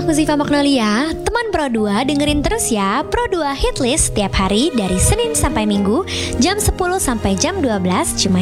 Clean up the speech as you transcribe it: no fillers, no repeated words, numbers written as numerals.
aku Ziva Magnolia. Teman Pro 2 dengerin terus ya Pro 2 Hitlist setiap hari dari Senin sampai Minggu jam 10 sampai jam 12 cuma